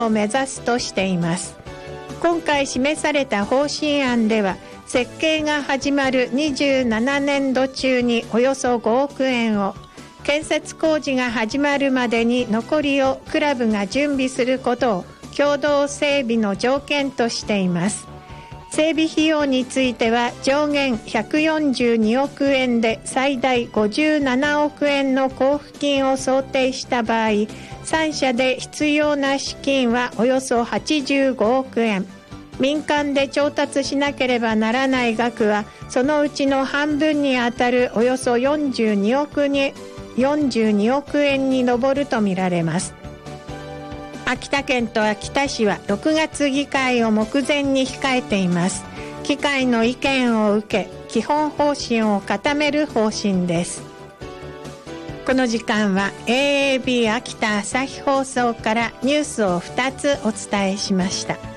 を目指すとしています。今回示された方針案では、設計が始まる27年度中におよそ5億円を、建設工事が始まるまでに残りをクラブが準備することを共同整備の条件としています。整備費用については上限142億円で最大57億円の交付金を想定した場合、3社で必要な資金はおよそ85億円。民間で調達しなければならない額はそのうちの半分にあたるおよそ42億円に上るとみられます。秋田県と秋田市は6月議会を目前に控えています。議会の意見を受け、基本方針を固める方針です。この時間は AAB 秋田朝日放送からニュースを2つお伝えしました。